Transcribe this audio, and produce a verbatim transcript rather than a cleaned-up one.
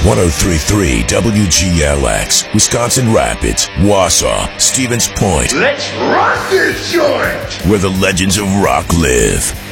ten thirty-three W G L X, Wisconsin Rapids, Wausau, Stevens Point. Let's rock this joint! Where the legends of rock live.